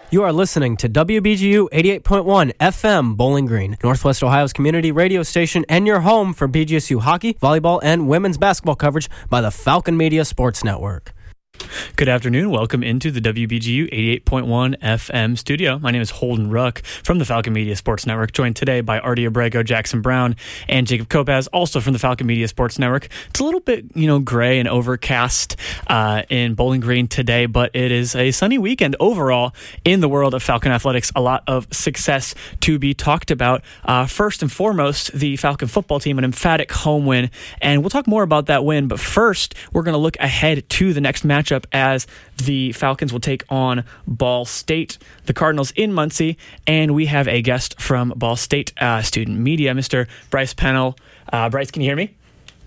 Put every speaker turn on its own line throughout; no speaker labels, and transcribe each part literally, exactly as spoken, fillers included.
You are listening to W B G U eighty-eight point one F M Bowling Green, Northwest Ohio's community radio station, and your home for B G S U hockey, volleyball, and women's basketball coverage by the Falcon Media Sports Network.
Good afternoon. Welcome into the W B G U eighty-eight point one F M studio. My name is Holden Ruck from the Falcon Media Sports Network, joined today by Artie Abrego, Jackson Brown, and Jacob Kopaz, also from the Falcon Media Sports Network. It's a little bit, you know, gray and overcast uh, in Bowling Green today, but it is a sunny weekend overall in the world of Falcon athletics. A lot of success to be talked about. Uh, first and foremost, the Falcon football team, an emphatic home win, and we'll talk more about that win. But first, we're going to look ahead to the next match up as the Falcons will take on Ball State, the Cardinals in Muncie, and we have a guest from Ball State uh, student media, Mister Bryce Pennell. Uh, Bryce, can you hear me?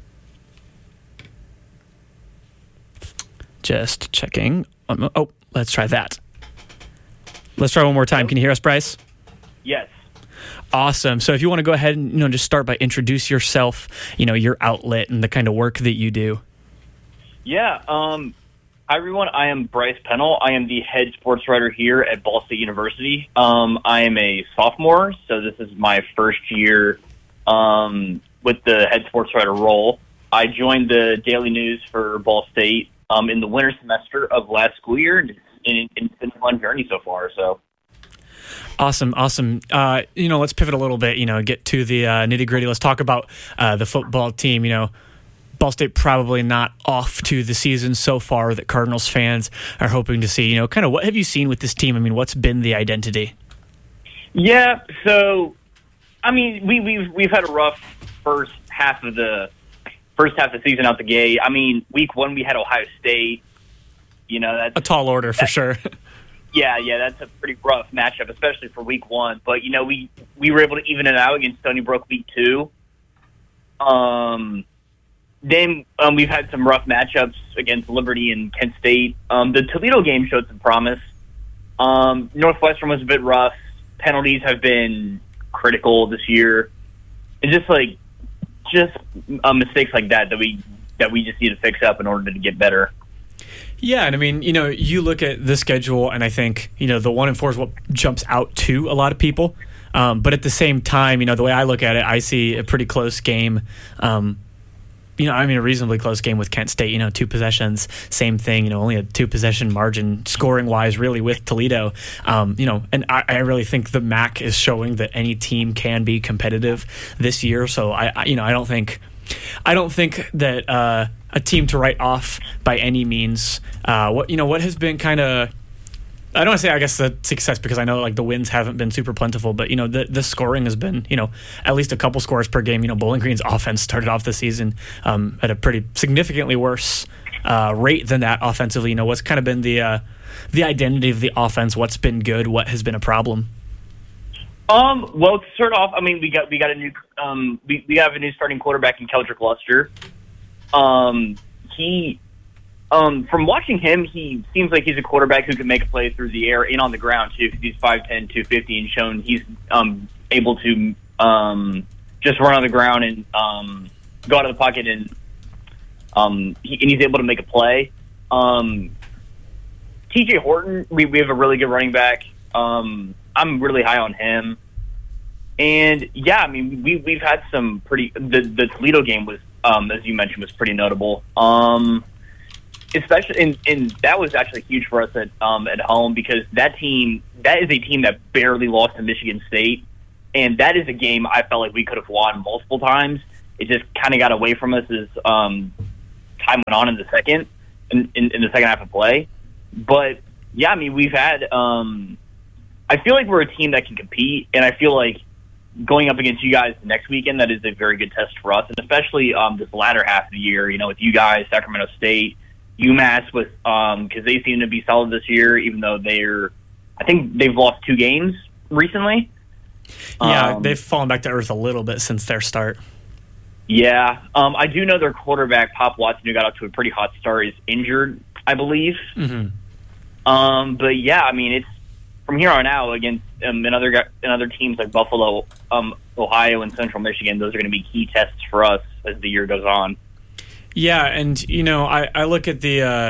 Just checking. Oh, let's try that. Let's try one more time. Can you hear us, Bryce?
Yes.
Awesome. So if you want to go ahead and, you know, just start by introduce yourself, you know, your outlet and the kind of work that you do.
Yeah. Um, hi, everyone. I am Bryce Pennell. I am the head sports writer here at Ball State University. Um, I am a sophomore, so this is my first year um, with the head sports writer role. I joined the Daily News for Ball State um, in the winter semester of last school year, and it's, it's been a fun journey so far. So.
Awesome, awesome. Uh, you know, let's pivot a little bit, you know, get to the uh, nitty-gritty. Let's talk about uh, the football team. You know, Ball State probably not off to the season so far that Cardinals fans are hoping to see. You know, kind of what have you seen with this team? I mean, what's been the identity?
Yeah, so, I mean, we, we've we've had a rough first half of the first half of the season out the gate. I mean, week one we had Ohio State. You know, that's
a tall order for sure.
Yeah, yeah, that's a pretty rough matchup, especially for week one. But, you know, we, we were able to even it out against Stony Brook week two. Um, then um, we've had some rough matchups against Liberty and Kent State. Um, the Toledo game showed some promise. Um, Northwestern was a bit rough. Penalties have been critical this year. It's just like just uh, mistakes like that that we that we just need to fix up in order to get better.
Yeah, and I mean, you know, you look at the schedule, and I think, you know, the one and four is what jumps out to a lot of people. Um, but at the same time, you know, the way I look at it, I see a pretty close game. Um, you know, I mean, a reasonably close game with Kent State. You know, two possessions, same thing. You know, only a two possession margin scoring wise, really, with Toledo. Um, you know, and I, I really think the M A C is showing that any team can be competitive this year. So I, I you know, I don't think, I don't think that. Uh, a team to write off by any means. Uh, what you know, what has been kind of, I don't want to say, I guess, the success, because I know like the wins haven't been super plentiful, but you know, the the scoring has been, you know, at least a couple scores per game. You know, Bowling Green's offense started off the season um, at a pretty significantly worse uh, rate than that offensively. You know, what's kind of been the uh, the identity of the offense? What's been good? What has been a problem?
Um. Well, to start off, I mean, we got we got a new um we we have a new starting quarterback in Keldrick Luster. Um, he, um, from watching him, he seems like he's a quarterback who can make a play through the air and on the ground too, because he's five ten, two fifty, and shown he's, um, able to, um, just run on the ground and, um, go out of the pocket and, um, he, and he's able to make a play. Um, T J Horton, we, we have a really good running back. Um, I'm really high on him. And yeah, I mean, we, we've had some pretty, the, the Toledo game was, Um, as you mentioned, was pretty notable. Um, especially, and, and that was actually huge for us at um, at home, because that team, that is a team that barely lost to Michigan State, and that is a game I felt like we could have won multiple times. It just kind of got away from us as um, time went on in the second, in, in, in the second half of play. But yeah, I mean, we've had. Um, I feel like we're a team that can compete, and I feel like going up against you guys next weekend, that is a very good test for us, and especially um, this latter half of the year, you know, with you guys, Sacramento State, UMass, with um, because they seem to be solid this year, even though they're, I think they've lost two games recently.
Yeah,
um,
they've fallen back to earth a little bit since their start.
Yeah, um, I do know their quarterback, Pop Watson, who got off to a pretty hot start, is injured, I believe.
Mm-hmm.
Um, but yeah, I mean, it's from here on out against um, another another teams like Buffalo, um, Ohio, and Central Michigan. Those are going to be key tests for us as the year goes on.
Yeah, and you know, I, I look at the uh,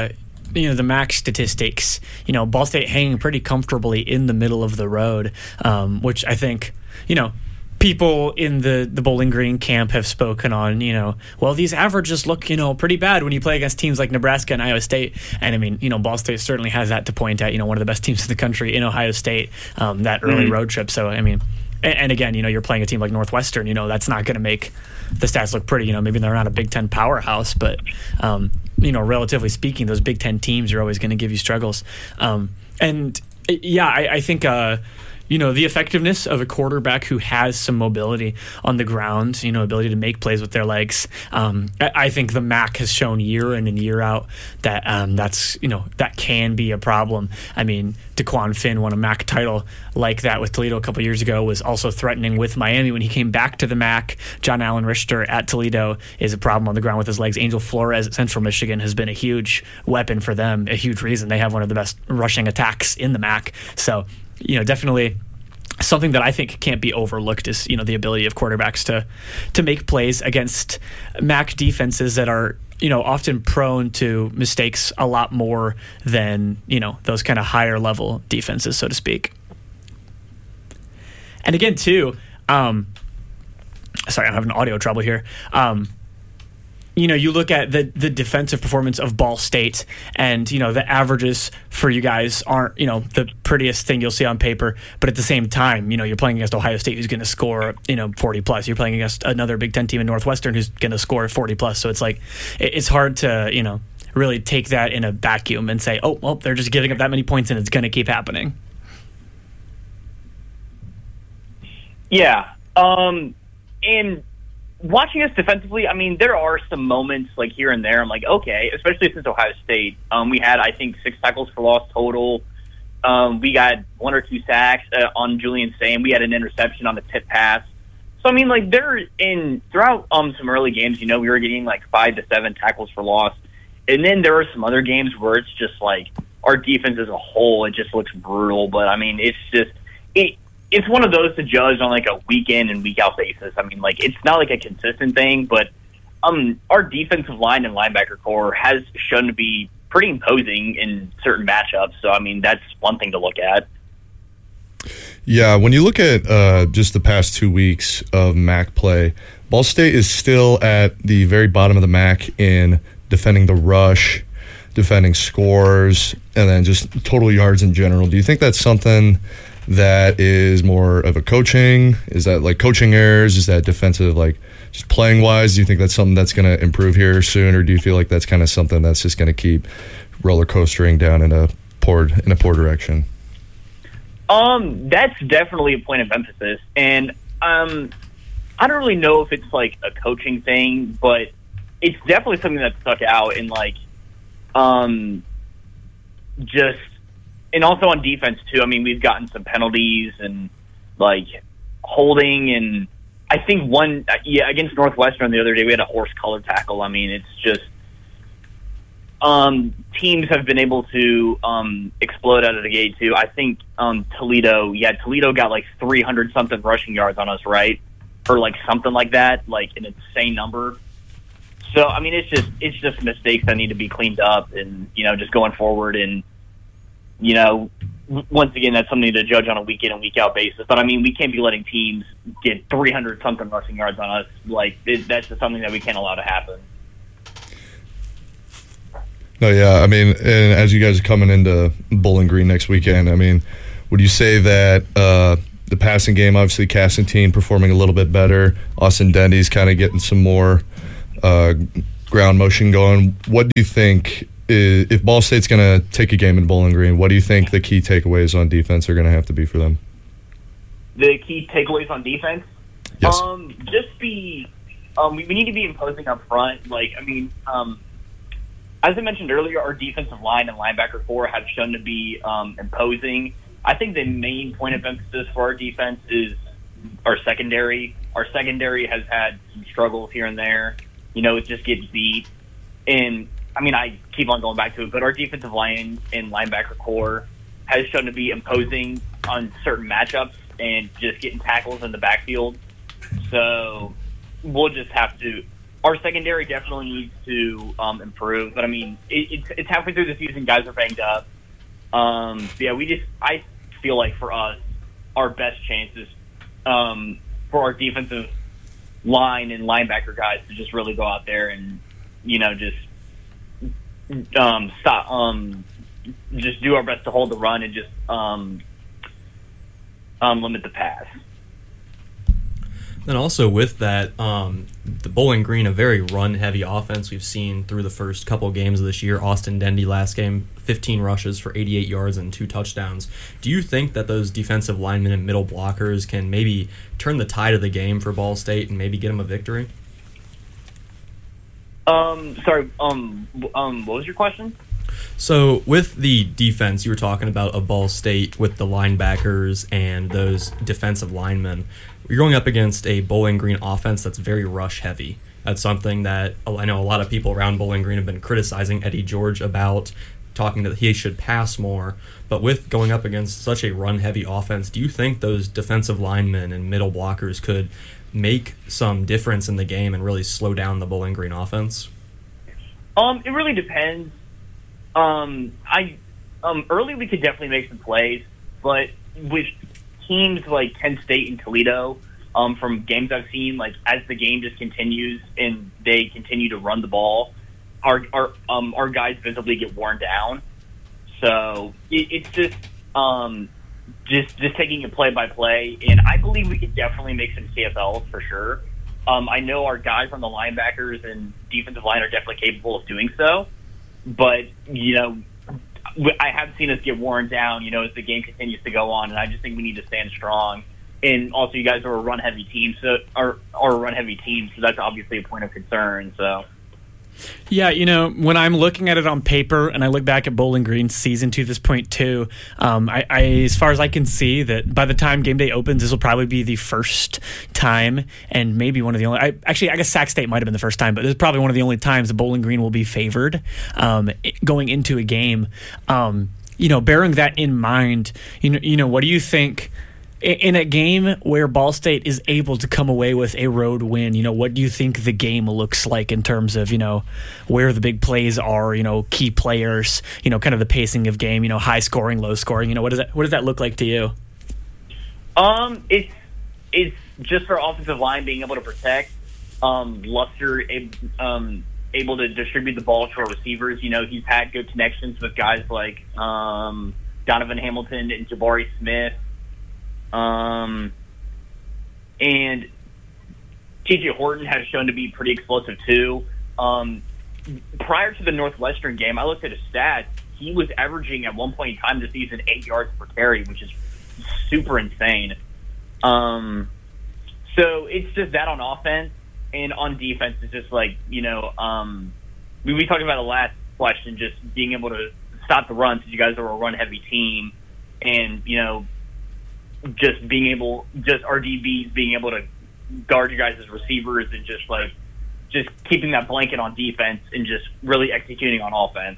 you know, the M A C statistics, you know, Ball State hanging pretty comfortably in the middle of the road, um, which I think, you know, people in the, the Bowling Green camp have spoken on, you know, well, these averages look, you know, pretty bad when you play against teams like Nebraska and Iowa State. And I mean, you know, Ball State certainly has that to point at, you know, one of the best teams in the country in Ohio State, um, that early mm-hmm. road trip. So, I mean, and, and again, you know, you're playing a team like Northwestern, you know, that's not going to make the stats look pretty. You know, maybe they're not a Big Ten powerhouse, but, um, you know, relatively speaking, those Big Ten teams are always going to give you struggles. Um, and yeah, I, I think, uh, you know, the effectiveness of a quarterback who has some mobility on the ground, you know, ability to make plays with their legs. Um, I, I think the M A C has shown year in and year out that um, that's, you know, that can be a problem. I mean, DeQuan Finn won a M A C title like that with Toledo a couple years ago, was also threatening with Miami when he came back to the M A C. John Allen Richter at Toledo is a problem on the ground with his legs. Angel Flores at Central Michigan has been a huge weapon for them, a huge reason they have one of the best rushing attacks in the M A C. So, you know, definitely something that I think can't be overlooked is, you know, the ability of quarterbacks to to make plays against M A C defenses that are, you know, often prone to mistakes a lot more than, you know, those kind of higher level defenses, so to speak. And again, too, um, sorry, I'm having audio trouble here. Um, you know, you look at the the defensive performance of Ball State, and, you know, the averages for you guys aren't, you know, the prettiest thing you'll see on paper, but at the same time, you know, you're playing against Ohio State, who's going to score, you know, forty plus. You're playing against another Big Ten team in Northwestern who's going to score forty plus. So it's like, it's hard to, you know, really take that in a vacuum and say, oh, well, they're just giving up that many points and it's going to keep happening.
Yeah. Um, and watching us defensively, I mean, there are some moments like here and there. I'm like, okay, especially since Ohio State. Um, we had, I think, six tackles for loss total. Um, we got one or two sacks uh, on Julian Same. We had an interception on the tip pass. So, I mean, like, they're in throughout um, some early games, you know, we were getting like five to seven tackles for loss. And then there are some other games where it's just like our defense as a whole, it just looks brutal. But, I mean, it's just it. It's one of those to judge on like a week in and week out basis. I mean, like, it's not like a consistent thing, but um, our defensive line and linebacker core has shown to be pretty imposing in certain matchups. So, I mean, that's one thing to look at.
Yeah, when you look at uh, just the past two weeks of M A C play, Ball State is still at the very bottom of the M A C in defending the rush, defending scores, and then just total yards in general. Do you think that's something that is more of a coaching? Is that like coaching errors? Is that defensive, like just playing wise? Do you think that's something that's going to improve here soon, or do you feel like that's kind of something that's just going to keep roller coastering down in a poor in a poor direction?
Um, that's definitely a point of emphasis, and um, I don't really know if it's like a coaching thing, but it's definitely something that stuck out in like, um, just. And also on defense, too. I mean, we've gotten some penalties and, like, holding. And I think one, yeah, against Northwestern the other day, we had a horse collar tackle. I mean, it's just um, teams have been able to um, explode out of the gate, too. I think um, Toledo, yeah, Toledo got, like, three hundred something rushing yards on us, right? Or, like, something like that, like an insane number. So, I mean, it's just it's just mistakes that need to be cleaned up and, you know, just going forward. And, you know, once again, that's something to judge on a week in and week out basis. But I mean, we can't be letting teams get three hundred something rushing yards on us. Like, it, that's just something that we can't allow to happen.
No, yeah. I mean, and as you guys are coming into Bowling Green next weekend, I mean, would you say that uh, the passing game, obviously Castantine performing a little bit better, Austin Dendy's kind of getting some more uh, ground motion going. What do you think? If Ball State's going to take a game in Bowling Green, what do you think the key takeaways on defense are going to have to be for them?
The key takeaways on defense?
Yes.
Um, just be um, – we, we need to be imposing up front. Like, I mean, um, as I mentioned earlier, our defensive line and linebacker core have shown to be um, imposing. I think the main point of emphasis for our defense is our secondary. Our secondary has had some struggles here and there. You know, it just gets beat. And – I mean, I keep on going back to it, but our defensive line and linebacker core has shown to be imposing on certain matchups and just getting tackles in the backfield. So we'll just have to our secondary definitely needs to um, improve. But I mean, it, it's it's halfway through the season. Guys are banged up. Um, yeah, we just I feel like for us, our best chances um, for our defensive line and linebacker guys to just really go out there and you know just um, stop, um, just do our best to hold the run and just um, um, limit the pass.
And also with that, um, the Bowling Green, a very run-heavy offense we've seen through the first couple games of this year. Austin Dendy last game, fifteen rushes for eighty-eight yards and two touchdowns. Do you think that those defensive linemen and middle blockers can maybe turn the tide of the game for Ball State and maybe get them a victory?
Um, sorry, um, um, what was your question?
So with the defense, you were talking about a Ball State with the linebackers and those defensive linemen. You're going up against a Bowling Green offense that's very rush heavy. That's something that I know a lot of people around Bowling Green have been criticizing Eddie George about, talking that he should pass more. But with going up against such a run heavy offense, do you think those defensive linemen and middle blockers could make some difference in the game and really slow down the Bowling Green offense?
Um, it really depends. Um, I um, early we could definitely make some plays, but with teams like Kent State and Toledo, um, from games I've seen, like as the game just continues and they continue to run the ball, our our um, our guys visibly get worn down. So it, it's just um, just just taking it play by play, and I believe we could definitely make some C F Ls for sure. Um, I know our guys on the linebackers and defensive line are definitely capable of doing so. But, you know, I have seen us get worn down, you know, as the game continues to go on, and I just think we need to stand strong. And also, you guys are a run-heavy team, so are, are a run-heavy team, so that's obviously a point of concern. So,
yeah, you know, when I'm looking at it on paper and I look back at Bowling Green's season to this point too, um, I, I, as far as I can see, that by the time game day opens, this will probably be the first time and maybe one of the only. I, actually, I guess Sac State might have been the first time, but this is probably one of the only times that Bowling Green will be favored um, going into a game. Um, you know, bearing that in mind, you know, you know, what do you think? In a game where Ball State is able to come away with a road win, you know, what do you think the game looks like in terms of, you know, where the big plays are, you know, key players, you know, kind of the pacing of game, you know, high scoring, low scoring, you know, what does that what does that look like to you?
Um, it's it's just for offensive line being able to protect. Um, Luster um able to distribute the ball to our receivers. You know, he's had good connections with guys like um Donovan Hamilton and Jabari Smith. Um, and T J Horton has shown to be pretty explosive too. Um, prior to the Northwestern game, I looked at his stats. He was averaging at one point in time this season eight yards per carry, which is super insane. Um, so it's just that on offense, and on defense, it's just like, you know, um, we, we talked about the last question, just being able to stop the run, since you guys are a run-heavy team, and, you know, just being able, just our D Bs being able to guard you guys as receivers and just like, just keeping that blanket on defense and just really executing on offense.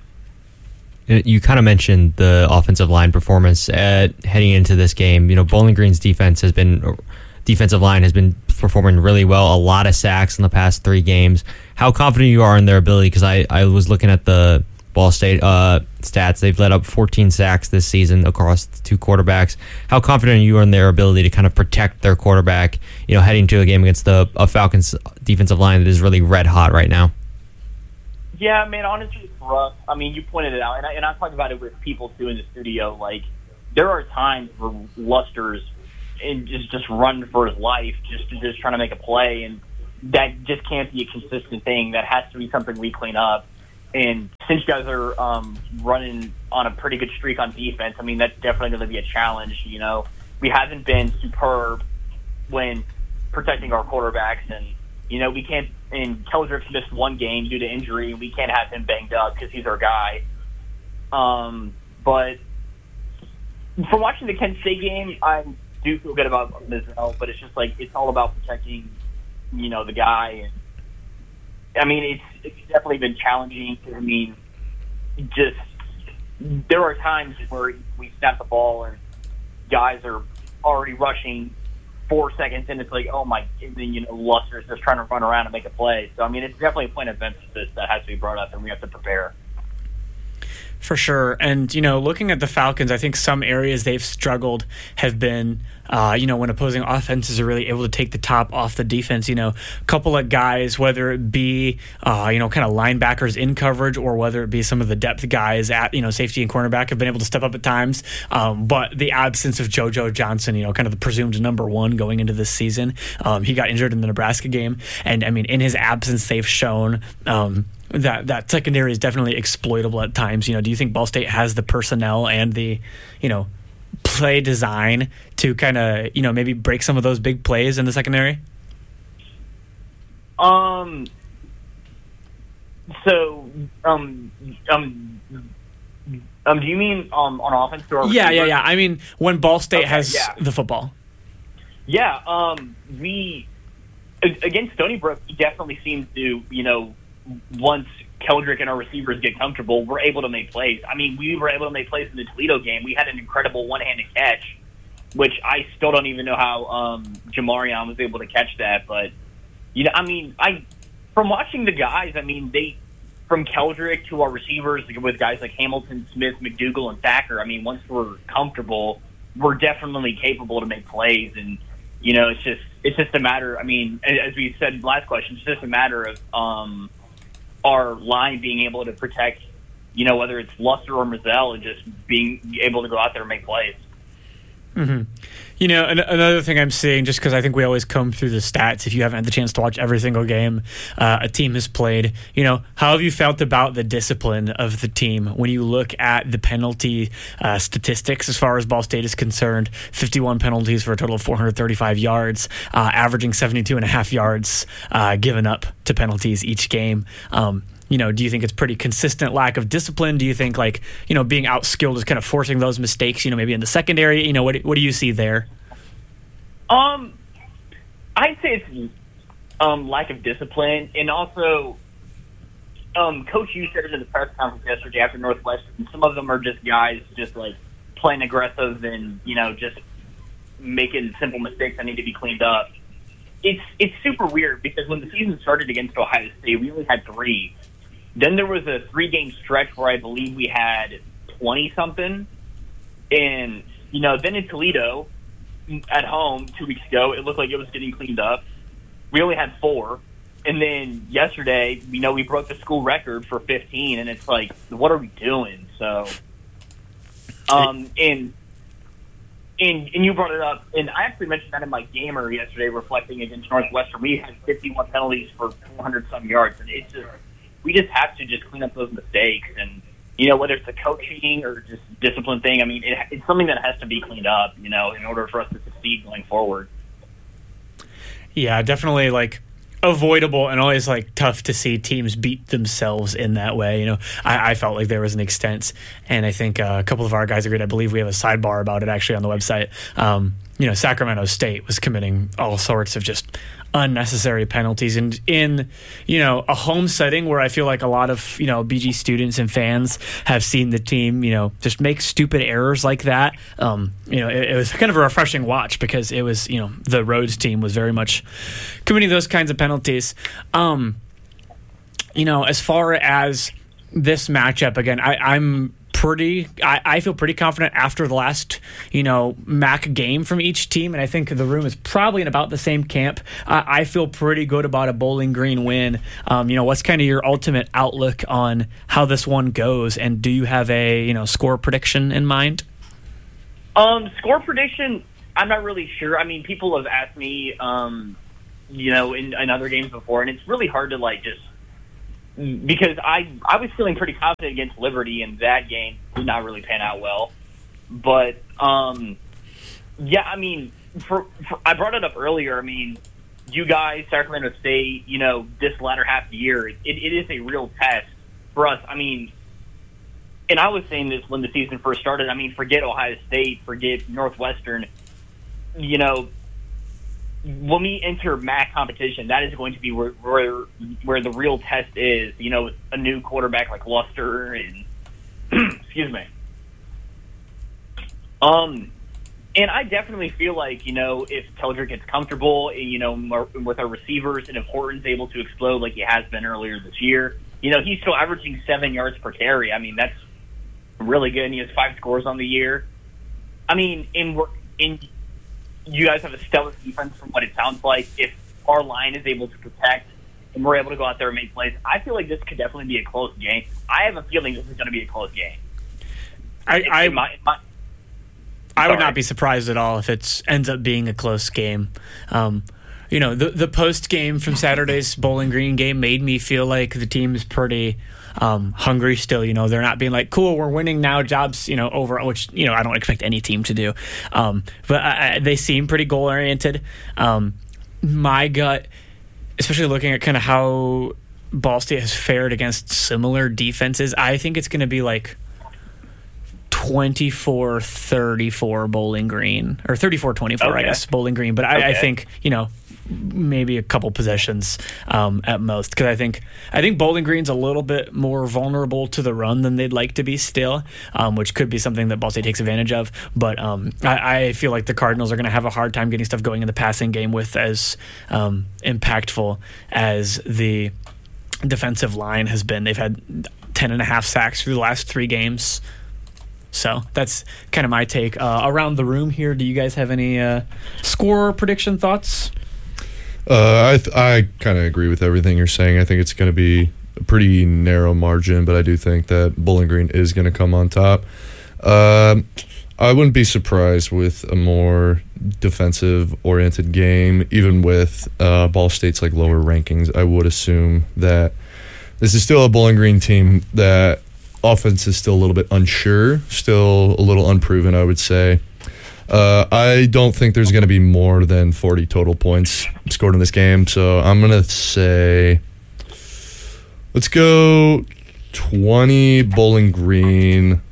You kind of mentioned the offensive line performance at, heading into this game. You know, Bowling Green's defense has been, defensive line has been performing really well. A lot of sacks in the past three games. How confident you are in their ability? Because I, I was looking at the Ball State uh, stats. They've let up fourteen sacks this season across the two quarterbacks. How confident are you in their ability to kind of protect their quarterback, you know, heading to a game against the a Falcons defensive line that is really red hot right now?
Yeah, man, honestly, for us, I mean, you pointed it out, and I, and I talked about it with people, too, in the studio. Like, there are times where Luster's and just, just running for his life, just, just trying to make a play, and that just can't be a consistent thing. That has to be something we clean up. And since you guys are um, running on a pretty good streak on defense, I mean, that's definitely going to be a challenge. You know, we haven't been superb when protecting our quarterbacks, and, you know, we can't, and Keldrick's missed one game due to injury, and we can't have him banged up because he's our guy. Um, but from watching the Kent State game, I do feel good about Mizell, but it's just like, it's all about protecting, you know, the guy. And I mean, it's it's definitely been challenging. I mean, just there are times where we snap the ball and guys are already rushing four seconds in, it's like, oh my, and then, you know, Luster's just trying to run around and make a play. So, I mean, it's definitely a point of emphasis that has to be brought up, and we have to prepare.
For sure. And, you know, looking at the Falcons, I think some areas they've struggled have been, uh, you know, when opposing offenses are really able to take the top off the defense. You know, a couple of guys, whether it be, uh, you know, kind of linebackers in coverage or whether it be some of the depth guys at, you know, safety and cornerback have been able to step up at times. Um, but the absence of JoJo Johnson, you know, kind of the presumed number one going into this season, um, he got injured in the Nebraska game. And, I mean, in his absence, they've shown um, – that that secondary is definitely exploitable at times. You know, do you think Ball State has the personnel and the, you know, play design to kind of, you know, maybe break some of those big plays in the secondary?
Um. So, um, um, um, do you mean um on offense or
yeah, yeah, yeah. I mean, when Ball State okay, has
yeah.
the football.
Yeah. Um. We against Stony Brook, he definitely seems to, you know, once Keldrick and our receivers get comfortable, we're able to make plays. I mean, we were able to make plays in the Toledo game. We had an incredible one-handed catch, which I still don't even know how um, Jamarion was able to catch that. But, you know, I mean, I from watching the guys, I mean, they from Keldrick to our receivers with guys like Hamilton, Smith, McDougal, and Thacker, I mean, once we're comfortable, we're definitely capable to make plays. And, you know, it's just it's just a matter, I mean, as we said last question, it's just a matter of um, – our line being able to protect, you know, whether it's Luster or Mazzell, and just being able to go out there and make plays.
Mm-hmm. You know, an- another thing I'm seeing, just because I think we always comb through the stats, if you haven't had the chance to watch every single game uh, a team has played, you know, how have you felt about the discipline of the team when you look at the penalty uh, statistics as far as Ball State is concerned? fifty-one penalties for a total of four hundred thirty-five yards, uh, averaging seventy-two and a half yards uh, given up to penalties each game. Um, You know, do you think it's pretty consistent lack of discipline? Do you think, like, you know, being outskilled is kind of forcing those mistakes, you know, maybe in the secondary? You know, what what do you see there?
Um, I'd say it's um, lack of discipline. And also, um, Coach Hughes said it in the press conference yesterday after Northwestern. Some of them are just guys just, like, playing aggressive and, you know, just making simple mistakes that need to be cleaned up. It's, it's super weird because when the season started against Ohio State, we only had three. Then there was a three-game stretch where I believe we had twenty-something. And, you know, then in Toledo, at home, two weeks ago, it looked like it was getting cleaned up. We only had four. And then yesterday, you know, we broke the school record for fifteen, and it's like, what are we doing? So, um, and, and, and you brought it up, and I actually mentioned that in my gamer yesterday, reflecting against Northwestern. We had fifty-one penalties for four hundred some yards, and it's just, we just have to just clean up those mistakes. And, you know, whether it's a coaching or just discipline thing, I mean, it, it's something that has to be cleaned up, you know, in order for us to succeed going forward.
Yeah, definitely, like, avoidable and always, like, tough to see teams beat themselves in that way. You know, I, I felt like there was an extent, and I think uh, a couple of our guys agreed. I believe we have a sidebar about it actually on the website. Um, you know, Sacramento State was committing all sorts of just unnecessary penalties, and in, you know, a home setting where I feel like a lot of, you know, B G students and fans have seen the team, you know, just make stupid errors like that. Um, you know, it, it was kind of a refreshing watch because it was, you know, the Rhodes team was very much committing those kinds of penalties. Um, you know, as far as this matchup, again, I, I'm pretty I, I feel pretty confident after the last, you know, M A C game from each team, and I think the room is probably in about the same camp. Uh, I feel pretty good about a Bowling Green win. Um, you know, what's kind of your ultimate outlook on how this one goes, and do you have a, you know, score prediction in mind?
Um, score prediction, I'm not really sure. I mean, people have asked me, um, you know, in, in other games before, and it's really hard to, like, just because I I was feeling pretty confident against Liberty, and that game did not really pan out well. But, um, yeah, I mean, for, for I brought it up earlier. I mean, you guys, Sacramento State, you know, this latter half of the year, it, it is a real test for us. I mean, and I was saying this when the season first started. I mean, forget Ohio State, forget Northwestern. You know, when we enter M A C competition, that is going to be where, where where the real test is. You know, a new quarterback like Luster and excuse me. Um, And I definitely feel like, you know, if Keldrick gets comfortable, you know, more, with our receivers, and if Horton's able to explode like he has been earlier this year, you know, he's still averaging seven yards per carry. I mean, that's really good. And he has five scores on the year. I mean, in, in you guys have a stellar defense from what it sounds like. If our line is able to protect and we're able to go out there and make plays, I feel like this could definitely be a close game. I have a feeling this is going to be a close game.
I, I,
in my, in my,
I would
Sorry.
not be surprised at all if it ends up being a close game. Um, you know, the the post game from Saturday's Bowling Green game made me feel like the team is pretty um, hungry still. You know, they're not being like, cool, we're winning now, jobs, you know, over, which, you know, I don't expect any team to do. Um, but I, I, they seem pretty goal oriented. Um, my gut, especially looking at kind of how Ball State has fared against similar defenses, I think it's going to be like twenty-four thirty-four Bowling Green, or thirty-four twenty-four,
Okay.
I guess, Bowling Green. But I, I
Okay.
think, you know, maybe a couple possessions um, at most, because I think I think Bowling Green's a little bit more vulnerable to the run than they'd like to be still, um, which could be something that Ball State takes advantage of. But um, I, I feel like the Cardinals are going to have a hard time getting stuff going in the passing game with as um, impactful as the defensive line has been. They've had ten and a half sacks through the last three games. So that's kind of my take. Uh, around the room here, do you guys have any uh, score prediction thoughts?
Uh, I th- I kind of agree with everything you're saying. I think it's going to be a pretty narrow margin, but I do think that Bowling Green is going to come on top. Um, I wouldn't be surprised with a more defensive-oriented game, even with uh, Ball State's like lower rankings. I would assume that this is still a Bowling Green team that offense is still a little bit unsure, still a little unproven, I would say. Uh, I don't think there's going to be more than forty total points scored in this game, so I'm going to say, let's go twenty Bowling Green,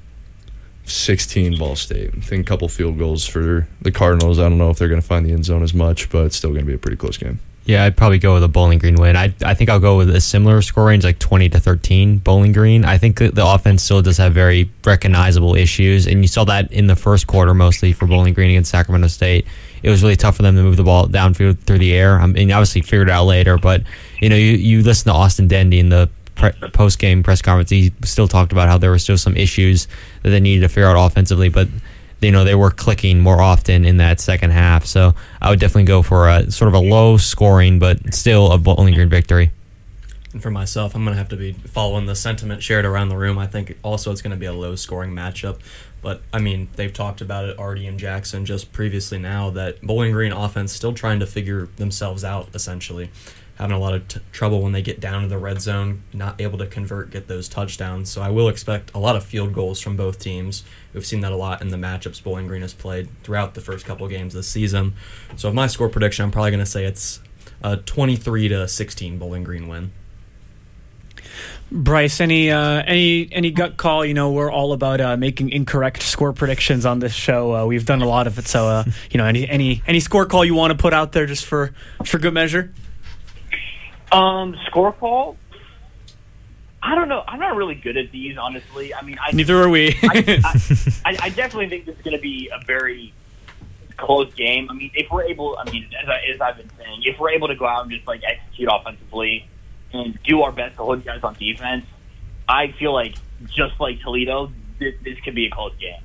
sixteen Ball State. I think a couple field goals for the Cardinals. I don't know if they're going to find the end zone as much, but it's still going to be a pretty close game.
Yeah, I'd probably go with a Bowling Green win. I I think I'll go with a similar score range, like twenty to thirteen Bowling Green. I think that the offense still does have very recognizable issues, and you saw that in the first quarter mostly for Bowling Green against Sacramento State. It was really tough for them to move the ball downfield through the air. I mean, obviously figured it out later, but you know, you, you listen to Austin Dendy in the pre- post-game press conference. He still talked about how there were still some issues that they needed to figure out offensively, but you know, they were clicking more often in that second half. So I would definitely go for a sort of a low scoring, but still a Bowling Green victory.
And for myself, I'm going to have to be following the sentiment shared around the room. I think also it's going to be a low-scoring matchup. But, I mean, they've talked about it, Artie and Jackson, just previously now, that Bowling Green offense still trying to figure themselves out, essentially. Having a lot of t- trouble when they get down to the red zone, not able to convert, get those touchdowns. So I will expect a lot of field goals from both teams. We've seen that a lot in the matchups Bowling Green has played throughout the first couple of games this season. So my score prediction, I'm probably going to say it's a twenty-three to sixteen Bowling Green win.
Bryce, any uh, any any gut call? You know, we're all about uh, making incorrect score predictions on this show. Uh, we've done a lot of it. So, uh, you know, any any any score call you want to put out there just for for good measure?
Um, score call? I don't know. I'm not really good at these, honestly. I mean, I
Neither are we.
I, I, I definitely think this is going to be a very close game. I mean, if we're able, I mean, as, I, as I've been saying, if we're able to go out and just like execute offensively and do our best to hold guys on defense, I feel like just like Toledo, this, this could be a close game.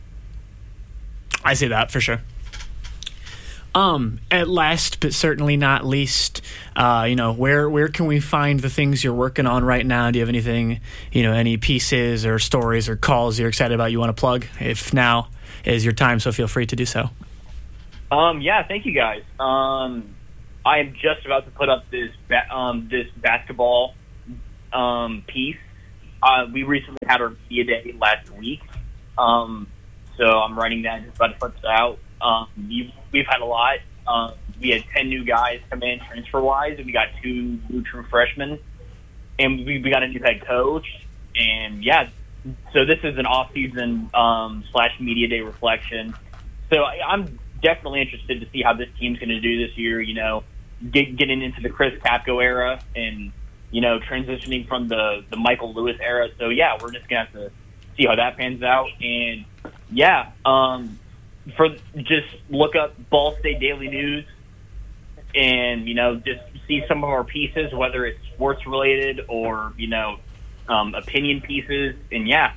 I see that for sure. Um, at last, but certainly not least, uh, you know, where where can we find the things you're working on right now? Do you have anything, you know, any pieces or stories or calls you're excited about you want to plug? If now is your time, so feel free to do so.
Um, yeah, thank you guys. Um, I am just about to put up this ba- um, this basketball um, piece. Uh, we recently had our media day last week, um, so I'm writing that. Just about to put it out. Um, we've, we've had a lot. Um, we had ten new guys come in transfer-wise, and we got two new true freshmen, and we, we got a new head coach. And yeah, so this is an off-season um, slash media day reflection. So I, I'm definitely interested to see how this team's going to do this year. You know, get, getting into the Chris Capco era, and you know, transitioning from the the Michael Lewis era. So yeah, we're just gonna have to see how that pans out. And yeah, um, for just look up Ball State Daily News and, you know, just see some of our pieces, whether it's sports related or, you know, um, opinion pieces. And yeah.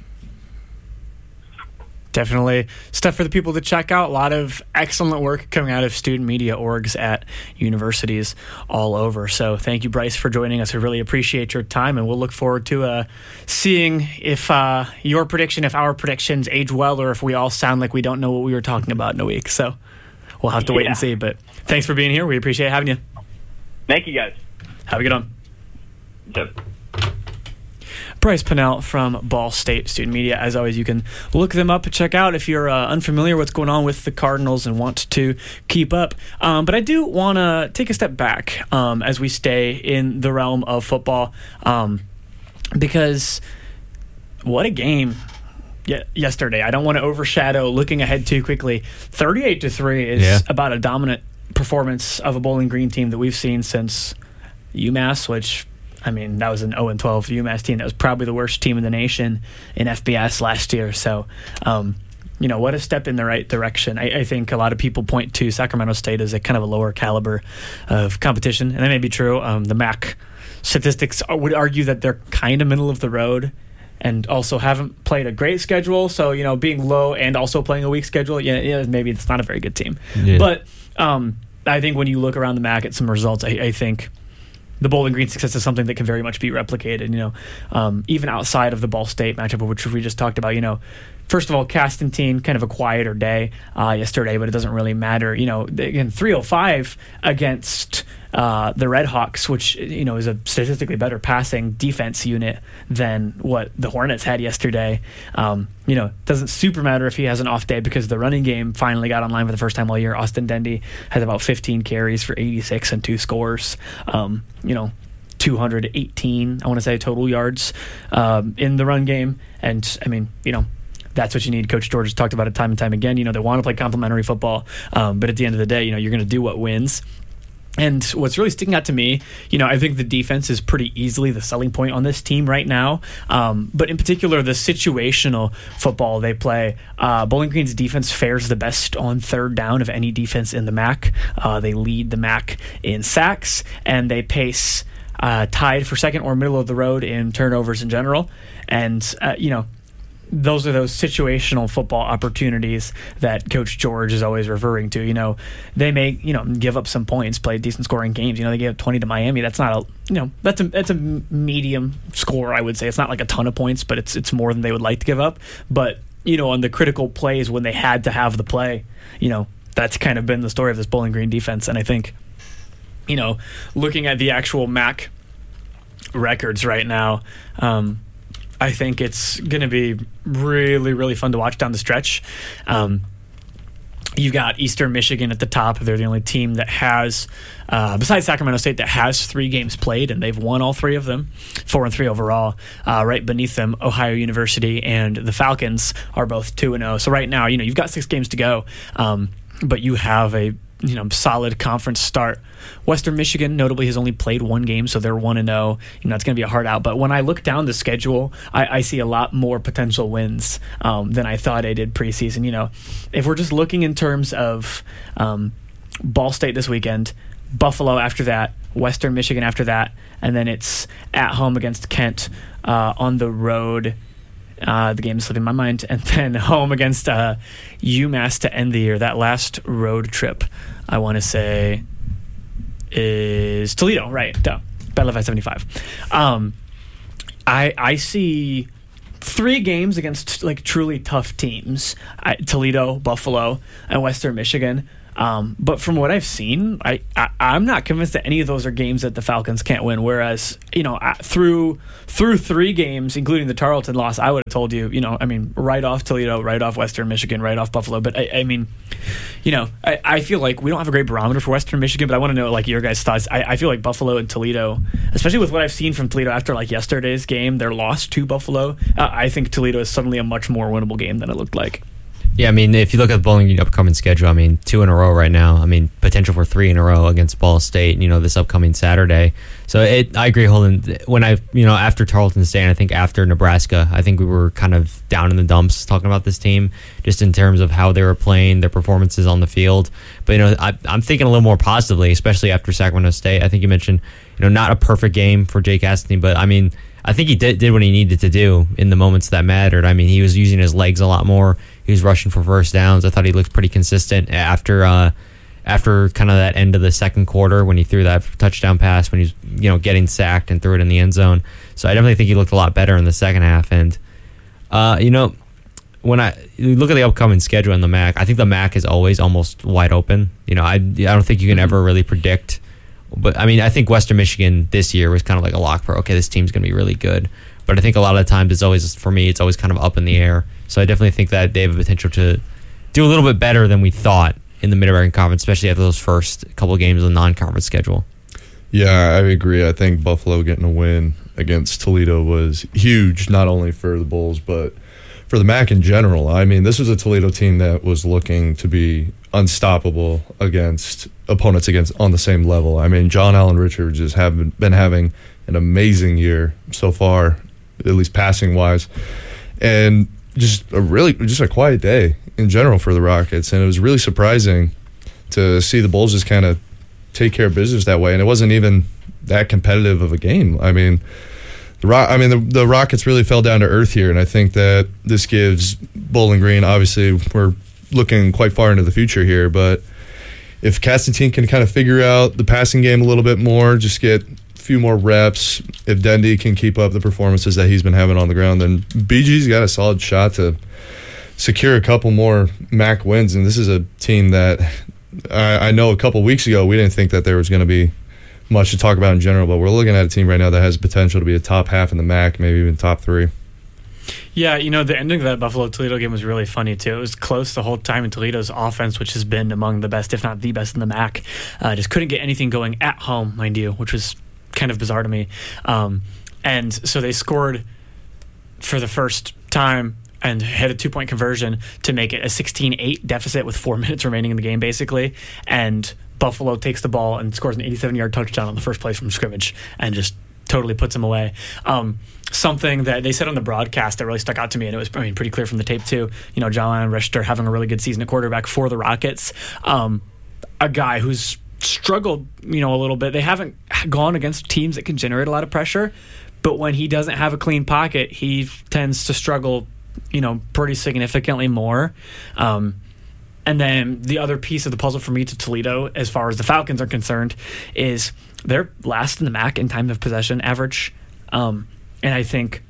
Definitely stuff for the people to check out. A lot of excellent work coming out of student media orgs at universities all over. So thank you, Bryce, for joining us. We really appreciate your time, and we'll look forward to uh, seeing if uh, your prediction, if our predictions age well, or if we all sound like we don't know what we were talking about in a week. So we'll have to wait
yeah.
and see. But thanks for being here. We appreciate having you.
Thank you, guys.
Have a good one.
Yep.
Bryce Pennell from Ball State Student Media. As always, you can look them up and check out if you're uh, unfamiliar what's going on with the Cardinals and want to keep up. Um, but I do want to take a step back um, as we stay in the realm of football um, because what a game ye- yesterday. I don't want to overshadow looking ahead too quickly. thirty-eight to three is
Yeah.
about a dominant performance of a Bowling Green team that we've seen since UMass, which I mean, that was an oh and twelve UMass team. That was probably the worst team in the nation in F B S last year. So, um, you know, what a step in the right direction. I, I think a lot of people point to Sacramento State as a kind of a lower caliber of competition, and that may be true. Um, the M A C statistics would argue that they're kind of middle of the road and also haven't played a great schedule. So, you know, being low and also playing a weak schedule, yeah, yeah maybe it's not a very good team.
Yeah.
But um, I think when you look around the M A C at some results, I, I think the Bowling Green success is something that can very much be replicated, you know, um, even outside of the Ball State matchup, which we just talked about. You know, first of all, Castantine, kind of a quieter day uh, yesterday, but it doesn't really matter. You know, again, three oh five against uh, the Red Hawks, which, you know, is a statistically better passing defense unit than what the Hornets had yesterday. Um, you know, doesn't super matter if he has an off day because the running game finally got online for the first time all year. Austin Dendy has about fifteen carries for eighty-six and two scores. Um, you know, two hundred eighteen, I want to say, total yards um, in the run game. And, I mean, you know, that's what you need. Coach George has talked about it time and time again. You know, they want to play complementary football, um, but at the end of the day, you know, you're going to do what wins. And what's really sticking out to me, you know, I think the defense is pretty easily the selling point on this team right now. Um, but in particular, the situational football they play. Uh, Bowling Green's defense fares the best on third down of any defense in the M A C. Uh, they lead the M A C in sacks, and they pace uh, tied for second or middle of the road in turnovers in general. And, uh, you know, those are those situational football opportunities that Coach George is always referring to. You know, they may, you know, give up some points, play decent scoring games. You know, they gave twenty to Miami. That's not a, you know, that's a that's a medium score, I would say. It's not like a ton of points, but it's it's more than they would like to give up. But, you know, on the critical plays when they had to have the play, you know, that's kind of been the story of this Bowling Green defense. And I think, you know, looking at the actual M A C records right now, um, I think it's going to be really, really fun to watch down the stretch. Um, you've got Eastern Michigan at the top. They're the only team that has, uh, besides Sacramento State, that has three games played, and they've won all three of them, four and three overall. Uh, right beneath them, Ohio University and the Falcons are both two and oh. So right now, you know, you've got six games to go, um, but you have a you know solid conference start. Western Michigan notably has only played one game, so they're one and oh. You know, it's going to be a hard out. But when I look down the schedule, I, I see a lot more potential wins um, than I thought I did preseason. You know, if we're just looking in terms of um, Ball State this weekend, Buffalo after that, Western Michigan after that, and then it's at home against Kent, uh, on the road. Uh, the game is slipping my mind, and then home against uh, UMass to end the year. That last road trip, I want to say, is Toledo, right? Duh. Battle of I seventy-five. Um, I I see three games against like truly tough teams: I, Toledo, Buffalo, and Western Michigan. Um, but from what I've seen, I, I I'm not convinced that any of those are games that the Falcons can't win. Whereas, you know, through through three games, including the Tarleton loss, I would have told you, you know, I mean, right off Toledo, right off Western Michigan, right off Buffalo. But I, I mean, you know, I, I feel like we don't have a great barometer for Western Michigan, but I want to know like your guys' thoughts. I, I feel like Buffalo and Toledo, especially with what I've seen from Toledo after like yesterday's game, their loss to Buffalo, uh, I think Toledo is suddenly a much more winnable game than it looked like.
Yeah, I mean, if you look at Bowling Green upcoming schedule, I mean, two in a row right now. I mean, potential for three in a row against Ball State, you know, this upcoming Saturday. So it, I agree, Holden. When I, you know, after Tarleton State, and I think after Nebraska, I think we were kind of down in the dumps talking about this team, just in terms of how they were playing, their performances on the field. But, you know, I, I'm thinking a little more positively, especially after Sacramento State. I think you mentioned, you know, not a perfect game for Jake Castaney, but I mean, I think he did, did what he needed to do in the moments that mattered. I mean, he was using his legs a lot more. He was rushing for first downs. I thought he looked pretty consistent after uh, after kind of that end of the second quarter when he threw that touchdown pass when he was, you know, getting sacked and threw it in the end zone. So I definitely think he looked a lot better in the second half. And, uh, you know, when I you look at the upcoming schedule in the M A C, I think the M A C is always almost wide open. You know, I, I don't think you can ever really predict. But, I mean, I think Western Michigan this year was kind of like a lock for, okay, this team's going to be really good. But I think a lot of the times it's always, for me, it's always kind of up in the air. So I definitely think that they have a potential to do a little bit better than we thought in the Mid-American Conference, especially after those first couple of games of the non-conference schedule.
Yeah, I agree. I think Buffalo getting a win against Toledo was huge, not only for the Bulls, but for the M A C in general. I mean, this was a Toledo team that was looking to be unstoppable against opponents against on the same level. I mean, John Allen Richards has have been having an amazing year so far, at least passing wise, and just a really just a quiet day in general for the Rockets. And it was really surprising to see the Bulls just kind of take care of business that way. And it wasn't even that competitive of a game. I mean, the Rock, I mean the, the Rockets really fell down to earth here, and I think that this gives Bowling Green, obviously we're looking quite far into the future here, but if Constantine can kind of figure out the passing game a little bit more, just get a few more reps, if Dendy can keep up the performances that he's been having on the ground, then B G's got a solid shot to secure a couple more M A C wins. And this is a team that I, I know a couple weeks ago we didn't think that there was going to be much to talk about in general, but we're looking at a team right now that has potential to be a top half in the M A C, maybe even top three.
Yeah, you know, the ending of that Buffalo-Toledo game was really funny, too. It was close the whole time, and Toledo's offense, which has been among the best, if not the best in the M A C, uh, just couldn't get anything going at home, mind you, which was kind of bizarre to me. Um, and so they scored for the first time and had a two-point conversion to make it a sixteen eight deficit with four minutes remaining in the game, basically. And Buffalo takes the ball and scores an eighty-seven-yard touchdown on the first play from scrimmage and just totally puts them away. Um, something that they said on the broadcast that really stuck out to me, and it was I mean pretty clear from the tape too. You know, John Allen Richter having a really good season at quarterback for the Rockets. Um, a guy who's struggled, you know, a little bit. They haven't gone against teams that can generate a lot of pressure, but when he doesn't have a clean pocket, he tends to struggle, you know, pretty significantly more. Um, and then the other piece of the puzzle for me to Toledo, as far as the Falcons are concerned, is they're last in the M A C in time of possession average. Um, and I think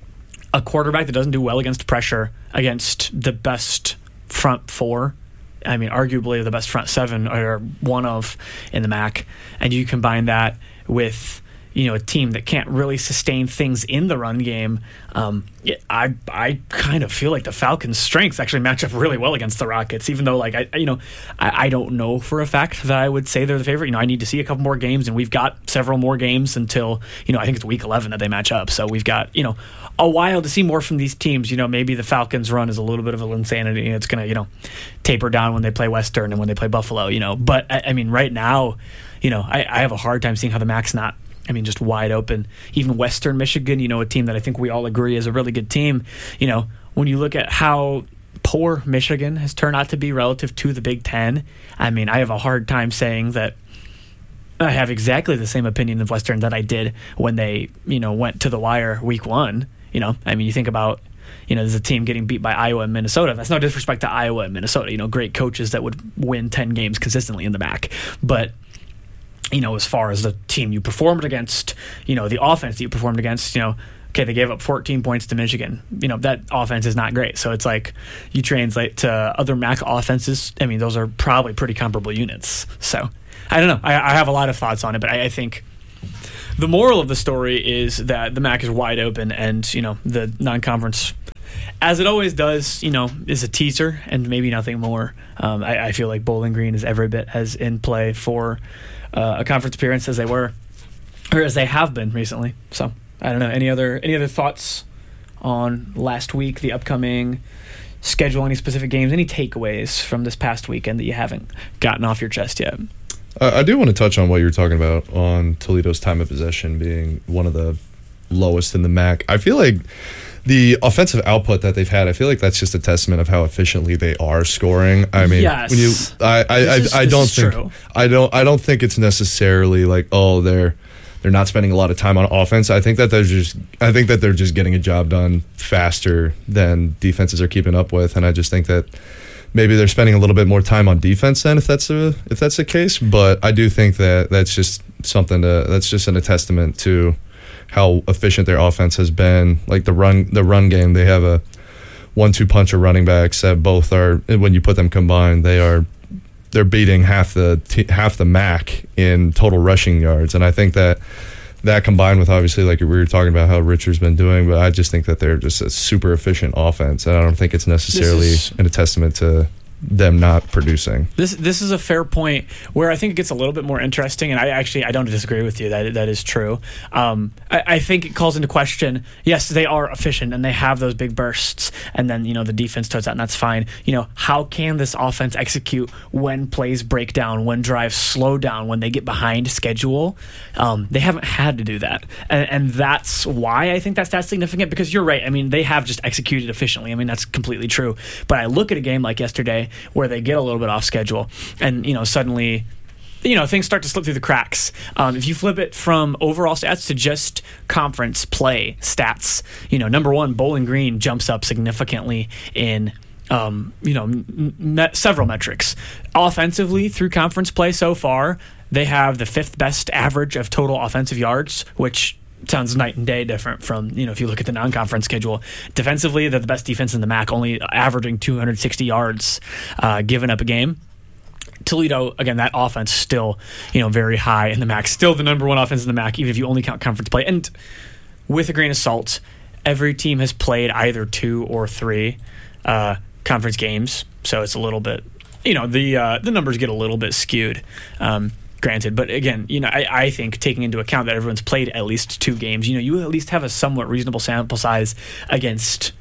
a quarterback that doesn't do well against pressure, against the best front four, I mean, arguably the best front seven or one of in the M A C, and you combine that with, you know, a team that can't really sustain things in the run game, um, it, I I kind of feel like the Falcons' strengths actually match up really well against the Rockets, even though, like, I you know, I, I don't know for a fact that I would say they're the favorite. You know, I need to see a couple more games, and we've got several more games until, you know, I think it's week eleven that they match up. So we've got, you know, a while to see more from these teams. You know, maybe the Falcons' run is a little bit of an insanity, and it's going to, you know, taper down when they play Western and when they play Buffalo, you know. But, I, I mean, right now, you know, I, I have a hard time seeing how the M A C's not, I mean, just wide open. Even Western Michigan, you know, a team that I think we all agree is a really good team. You know, when you look at how poor Michigan has turned out to be relative to the Big Ten, I mean, I have a hard time saying that I have exactly the same opinion of Western that I did when they, you know, went to the wire week one. You know, I mean, you think about, you know, there's a team getting beat by Iowa and Minnesota. That's no disrespect to Iowa and Minnesota. You know, great coaches that would win ten games consistently in the M A C. But, you know, as far as the team you performed against, you know, the offense that you performed against, you know, okay, they gave up fourteen points to Michigan. You know, that offense is not great. So it's like you translate to other M A C offenses. I mean, those are probably pretty comparable units. So I don't know. I, I have a lot of thoughts on it, but I, I think the moral of the story is that the M A C is wide open, and, you know, the non-conference, as it always does, you know, is a teaser and maybe nothing more. Um, I, I feel like Bowling Green is every bit as in play for uh, a conference appearance as they were, or as they have been recently. So I don't know. Any other any other thoughts on last week, the upcoming schedule, any specific games, any takeaways from this past weekend that you haven't gotten off your chest yet?
Uh, I do want to touch on what you were talking about on Toledo's time of possession being one of the lowest in the M A C. I feel like the offensive output that they've had, I feel like that's just a testament of how efficiently they are scoring. I mean,
yes.
when you, I, I, I,
is,
I don't think,
true.
I don't, I don't think it's necessarily like, oh, they're, they're not spending a lot of time on offense. I think that they're just, I think that they're just getting a job done faster than defenses are keeping up with, and I just think that maybe they're spending a little bit more time on defense then, if that's a, if that's the case. But I do think that that's just something to, that's just an, a testament to how efficient their offense has been. Like the run, the run game, they have a one-two punch of running backs that both are, when you put them combined, they are, they're beating half the half the M A C in total rushing yards. And I think that that combined with obviously like we were talking about how Richard's been doing, but I just think that they're just a super efficient offense, and I don't think it's necessarily is, a testament to them not producing.
This this is a fair point where I think it gets a little bit more interesting, and I actually I don't disagree with you that that is true. Um, I, I think it calls into question. Yes, they are efficient and they have those big bursts, and then you know the defense toes out, and that's fine. You know, how can this offense execute when plays break down, when drives slow down, when they get behind schedule? Um, they haven't had to do that, and, and that's why I think that's that significant. Because you're right. I mean, they have just executed efficiently. I mean, that's completely true. But I look at a game like yesterday, where they get a little bit off schedule, and you know suddenly, you know things start to slip through the cracks. Um, if you flip it from overall stats to just conference play stats, you know number one, Bowling Green jumps up significantly in um, you know me- several metrics. Offensively, through conference play so far, they have the fifth best average of total offensive yards, which sounds night and day different from, you know, if you look at the non-conference schedule. Defensively, they're the best defense in the M A C, only averaging two hundred sixty yards uh, given up a game. Toledo, again, that offense still, you know, very high in the M A C. Still the number one offense in the M A C, even if you only count conference play. And with a grain of salt, every team has played either two or three uh, conference games, so it's a little bit, you know, the uh, the numbers get a little bit skewed. Um, Granted, but again, you know, I, I think taking into account that everyone's played at least two games, you know, you at least have a somewhat reasonable sample size against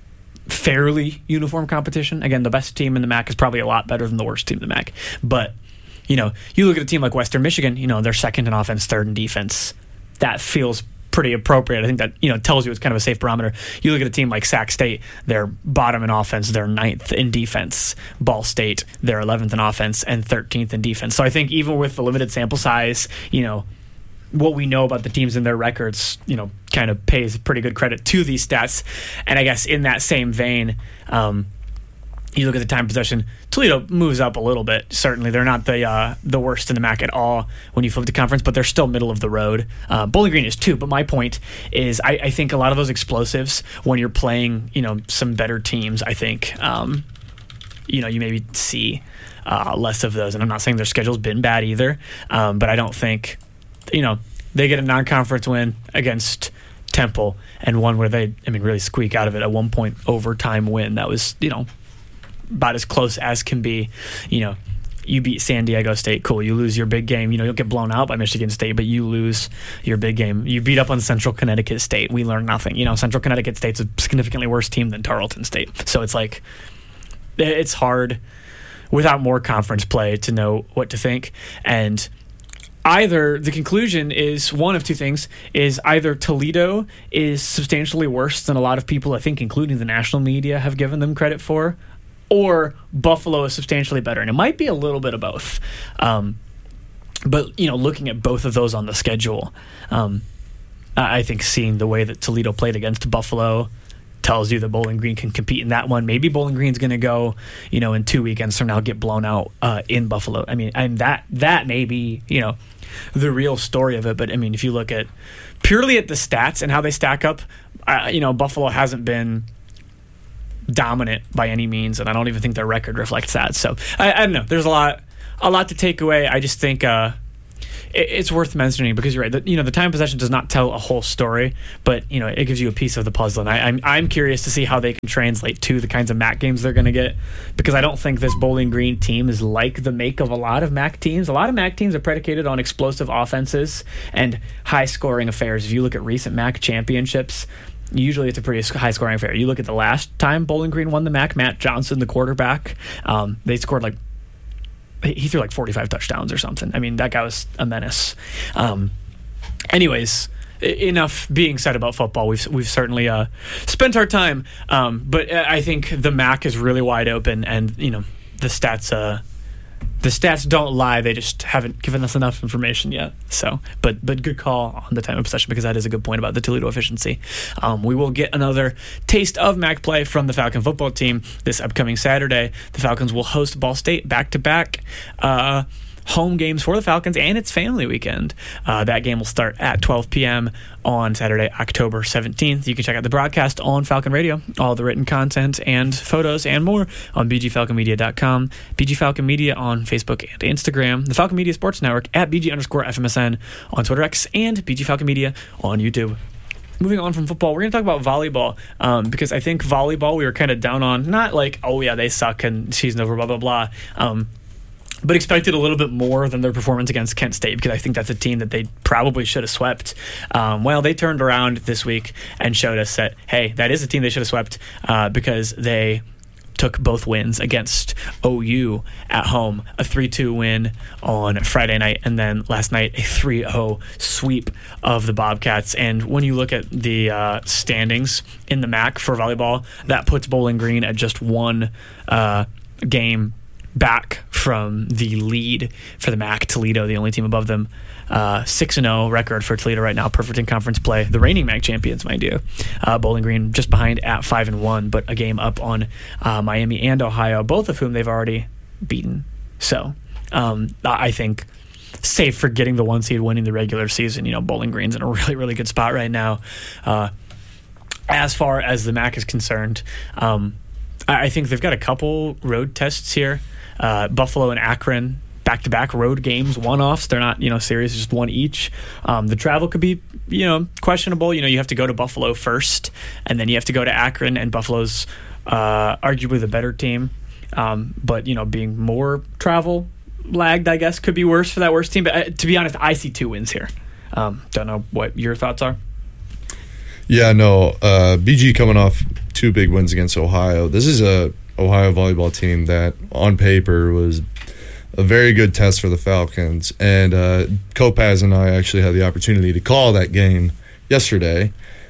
fairly uniform competition. Again, the best team in the M A C is probably a lot better than the worst team in the M A C. But, you know, you look at a team like Western Michigan, you know, they're second in offense, third in defense. That feels pretty appropriate. I think that, you know, tells you it's kind of a safe barometer. You look at a team like Sac State, they're bottom in offense, they're ninth in defense. Ball State, they're eleventh in offense and thirteenth in defense. So I think even with the limited sample size, you know, what we know about the teams and their records, you know, kind of pays pretty good credit to these stats. And I guess in that same vein, um, you look at the time possession, Toledo moves up a little bit. Certainly, they're not the uh, the worst in the M A C at all when you flip the conference, but they're still middle of the road. Uh, Bowling Green is too. But my point is, I, I think a lot of those explosives when you're playing, you know, some better teams, I think, um, you know, you maybe see uh, less of those. And I'm not saying their schedule's been bad either, um, but I don't think, you know, they get a non-conference win against Temple and one where they, I mean, really squeak out of it a one-point overtime win. That was, you know, about as close as can be. You know, you beat San Diego State, cool. You lose your big game. You know, you'll get blown out by Michigan State, but you lose your big game. You beat up on Central Connecticut State. We learned nothing. You know, Central Connecticut State's a significantly worse team than Tarleton State. So it's like, it's hard without more conference play to know what to think. And either the conclusion is one of two things, is either Toledo is substantially worse than a lot of people, I think, including the national media, have given them credit for, or Buffalo is substantially better. And it might be a little bit of both. Um, but, you know, looking at both of those on the schedule, um, I think seeing the way that Toledo played against Buffalo tells you that Bowling Green can compete in that one. Maybe Bowling Green's going to go, you know, in two weekends from now, get blown out uh, in Buffalo. I mean, and that that may be, you know, the real story of it. But, I mean, if you look at purely at the stats and how they stack up, uh, you know, Buffalo hasn't been dominant by any means, and I don't even think their record reflects that. So I, I don't know. There's a lot, a lot to take away. I just think uh, it, it's worth mentioning because you're right. The, you know, the time possession does not tell a whole story, but you know, it gives you a piece of the puzzle. And I, I'm I'm curious to see how they can translate to the kinds of M A C games they're going to get, because I don't think this Bowling Green team is like the make of a lot of M A C teams. A lot of M A C teams are predicated on explosive offenses and high scoring affairs. If you look at recent M A C championships, usually it's a pretty high scoring affair. You look at the last time Bowling Green won the M A C, Matt Johnson, the quarterback, um, they scored like he threw like forty-five touchdowns or something. I mean, that guy was a menace. Um, anyways, enough being said about football. We've we've certainly uh, spent our time, um, but I think the M A C is really wide open, and you know the stats. Uh, the stats don't lie; they just haven't given us enough information yet. So, but but good call on the time of possession, because that is a good point about the Toledo efficiency. Um, we will get another taste of M A C play from the Falcon football team this upcoming Saturday. The Falcons will host Ball State back to back. Home games for the Falcons, and it's family weekend. Uh, that game will start at twelve p.m. on Saturday, October seventeenth. You can check out the broadcast on Falcon Radio, all the written content and photos and more on b g falcon media dot com, B G Falcon Media on Facebook and Instagram, the Falcon Media Sports Network at B G underscore F M S N on Twitter X, and B G Falcon Media on YouTube. Moving on from football, we're going to talk about volleyball, um, because I think volleyball we were kind of down on, not like, oh yeah, they suck and season over, blah, blah, blah, um, but expected a little bit more than their performance against Kent State, because I think that's a team that they probably should have swept. Um, well, they turned around this week and showed us that, hey, that is a team they should have swept, uh, because they took both wins against O U at home, a three two win on Friday night, and then last night a three oh sweep of the Bobcats. And when you look at the uh, standings in the M A C for volleyball, that puts Bowling Green at just one uh, game back from the lead for the M A C. Toledo, the only team above them, uh, six and oh record for Toledo right now, perfect in conference play. The reigning M A C champions, mind you. Uh, Bowling Green just behind at five and one, but a game up on uh, Miami and Ohio, both of whom they've already beaten. So um, I think, save for getting the one seed, winning the regular season, you know, Bowling Green's in a really, really good spot right now. Uh, as far as the M A C is concerned, um, I think they've got a couple road tests here. Uh, Buffalo and Akron, back-to-back road games, one-offs. They're not, you know, series, just one each. Um, the travel could be, you know, questionable. You know, you have to go to Buffalo first, and then you have to go to Akron, and Buffalo's uh, arguably the better team. Um, but, you know, being more travel lagged, I guess, could be worse for that worst team. But uh, to be honest, I see two wins here. Um, don't know what your thoughts are.
Yeah, no, uh, B G coming off two big wins against Ohio. This is a Ohio volleyball team that on paper was a very good test for the Falcons, and uh, Kopaz and I actually had the opportunity to call that game yesterday,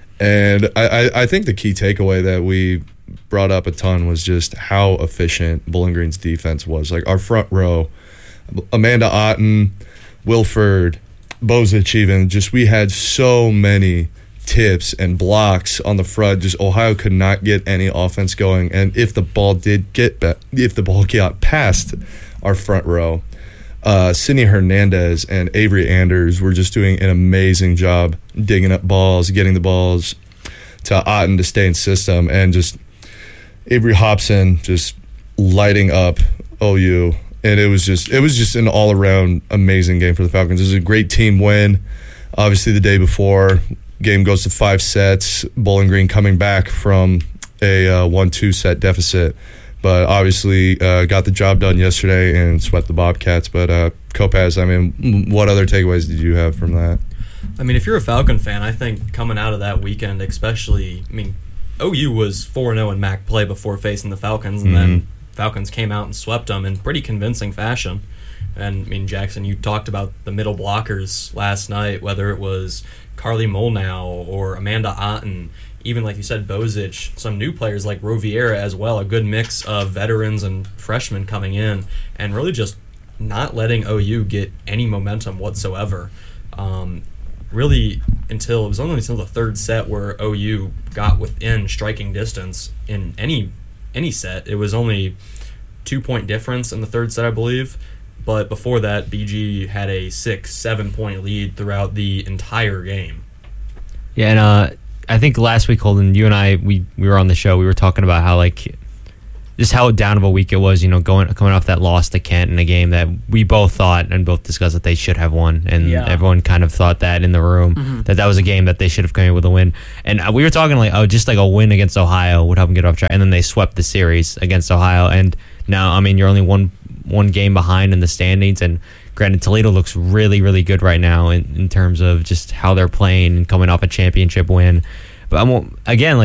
and I, I, I think the key takeaway that we brought up a ton was just how efficient Bowling Green's defense was. Like our front row, Amanda Otten, Wilford, Bozic even, just we had so many tips and blocks on the front. Just Ohio could not get any offense going, and if the ball did get ba- if the ball got past our front row, uh Sydney Hernandez and Avery Anders were just doing an amazing job digging up balls, getting the balls to Otten to stay in system, and just Avery Hobson just lighting up O U. And it was just it was just an all-around amazing game for the Falcons. It was a great team win. Obviously the day before, game goes to five sets. Bowling Green coming back from a uh, one two set deficit, but obviously uh, got the job done yesterday and swept the Bobcats. But uh, Kopaz, I mean, what other takeaways did you have from that?
I mean, if you're a Falcon fan, I think coming out of that weekend, especially, I mean, O U was four and oh in M A C play before facing the Falcons, and mm-hmm. then Falcons came out and swept them in pretty convincing fashion. And, I mean, Jackson, you talked about the middle blockers last night, whether it was Carly Molnau or Amanda Otten, even like you said, Bozic, some new players like Roviera as well, a good mix of veterans and freshmen coming in, and really just not letting O U get any momentum whatsoever. Um, really, until it was only until the third set where O U got within striking distance in any any set. It was only two point difference in the third set, I believe. But before that, B G had a six, seven-point lead throughout the entire game.
Yeah, and uh, I think last week, Holden, you and I, we, we were on the show. We were talking about how, like, just how down of a week it was, you know, going coming off that loss to Kent in a game that we both thought and both discussed that they should have won. And yeah. everyone kind of thought that in the room, mm-hmm. that that was a game that they should have come in with a win. And uh, we were talking like, oh, just like a win against Ohio would help them get off track. And then they swept the series against Ohio. And now, I mean, you're only one one game behind in the standings, and granted, Toledo looks really, really good right now in, in terms of just how they're playing and coming off a championship win. But I'm, again, like